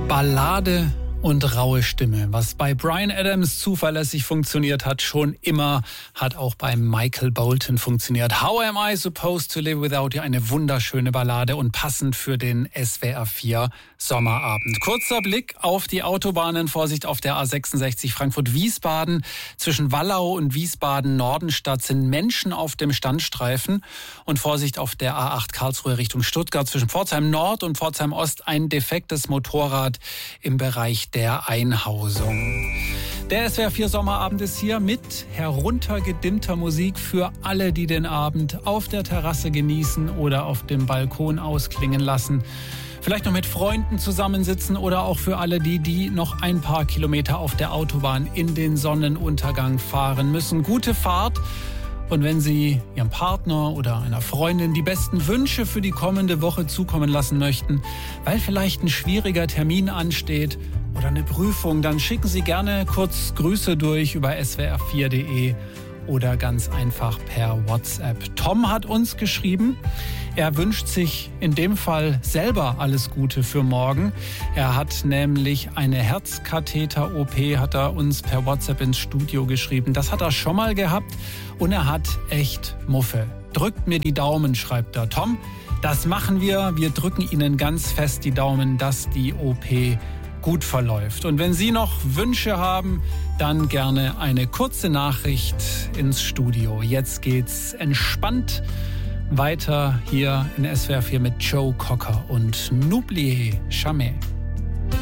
Ballade und raue Stimme. Was bei Bryan Adams zuverlässig funktioniert hat, schon immer, hat auch bei Michael Bolton funktioniert. How Am I Supposed to Live Without You? Eine wunderschöne Ballade und passend für den SWR 4 Sommerabend. Kurzer Blick auf die Autobahnen. Vorsicht auf der A66 Frankfurt-Wiesbaden. Zwischen Wallau und Wiesbaden-Nordenstadt sind Menschen auf dem Standstreifen. Und Vorsicht auf der A8 Karlsruhe Richtung Stuttgart. Zwischen Pforzheim Nord und Pforzheim Ost ein defektes Motorrad im Bereich der Einhausung. Der SWR 4 Sommerabend ist hier mit heruntergedimmter Musik für alle, die den Abend auf der Terrasse genießen oder auf dem Balkon ausklingen lassen. Vielleicht noch mit Freunden zusammensitzen oder auch für alle die noch ein paar Kilometer auf der Autobahn in den Sonnenuntergang fahren müssen. Gute Fahrt. Und wenn Sie Ihrem Partner oder einer Freundin die besten Wünsche für die kommende Woche zukommen lassen möchten, weil vielleicht ein schwieriger Termin ansteht oder eine Prüfung, dann schicken Sie gerne kurz Grüße durch über swr4.de oder ganz einfach per WhatsApp. Tom hat uns geschrieben, er wünscht sich in dem Fall selber alles Gute für morgen. Er hat nämlich eine Herzkatheter-OP, hat er uns per WhatsApp ins Studio geschrieben. Das hat er schon mal gehabt und er hat echt Muffe. Drückt mir die Daumen, schreibt er. Tom, das machen wir. Wir drücken Ihnen ganz fest die Daumen, dass die OP gut verläuft. Und wenn Sie noch Wünsche haben, dann gerne eine kurze Nachricht ins Studio. Jetzt geht's entspannt weiter hier in SWR 4 mit Joe Cocker und N'oublie jamais.